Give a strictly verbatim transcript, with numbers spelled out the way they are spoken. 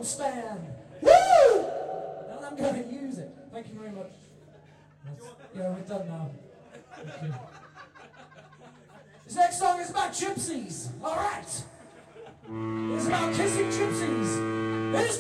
microphone stand. Woo! And I'm going to use it. Thank you very much. That's, yeah, we're done now. Thank you. This next song is about gypsies. All right. It's about kissing gypsies. It's